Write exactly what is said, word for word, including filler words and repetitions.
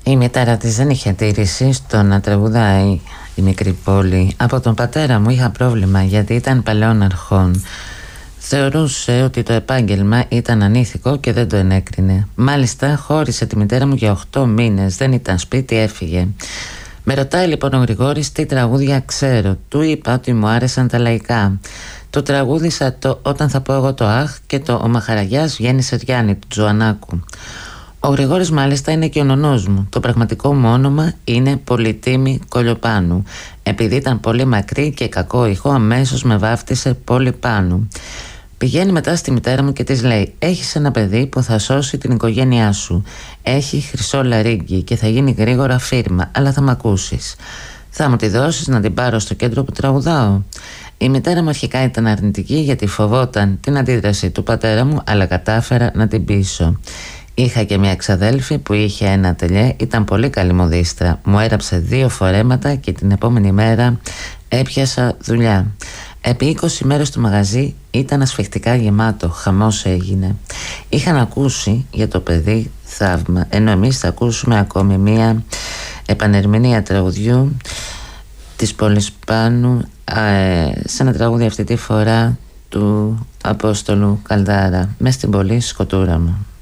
Η μητέρα της δεν είχε τήρηση στο να τραγουδάει η μικρή πόλη. Από τον πατέρα μου είχα πρόβλημα γιατί ήταν παλαιών αρχών. Θεωρούσε ότι το επάγγελμα ήταν ανήθικο και δεν το ενέκρινε. Μάλιστα χώρισε τη μητέρα μου για οχτώ μήνες, δεν ήταν σπίτι, έφυγε. Με ρωτάει λοιπόν ο Γρηγόρης τι τραγούδια ξέρω. Του είπα ότι μου άρεσαν τα λαϊκά. Το τραγούδισα το «Όταν θα πω εγώ το αχ» και το «Ο Μαχαραγιάς βγαίνει σε Γιάννη» του Τζοανάκου. Ο Γρηγόρης μάλιστα είναι και ο νονός μου. Το πραγματικό μου όνομα είναι Πολυτίμη Κολιοπάνου. Επειδή ήταν πολύ μακρύ και κακό ηχό, αμέσως με βάφτισε Πολυπάνου. Πηγαίνει μετά στη μητέρα μου και της λέει: έχεις ένα παιδί που θα σώσει την οικογένειά σου. Έχει χρυσό λαρίγκι και θα γίνει γρήγορα φίρμα, αλλά θα μ' ακούσεις. Θα μου τη δώσεις να την πάρω στο κέντρο που τραγουδάω? Η μητέρα μου αρχικά ήταν αρνητική γιατί φοβόταν την αντίδραση του πατέρα μου, αλλά κατάφερα να την πείσω. Είχα και μια εξαδέλφη που είχε ένα ατελιέ, ήταν πολύ καλή μοδίστρα. Μου έραψε δύο φορέματα και την επόμενη μέρα έπιασα δουλειά. Επί είκοσι μέρες το μαγαζί ήταν ασφιχτικά γεμάτο, χαμός έγινε. Είχαν ακούσει για το παιδί θαύμα, ενώ εμείς θα ακούσουμε ακόμη μία επανερμηνία τραγουδιού της Πολυπάνου, σε ένα τραγούδι αυτή τη φορά του Απόστολου Καλδάρα, μες στην πολύ σκοτούρα μου.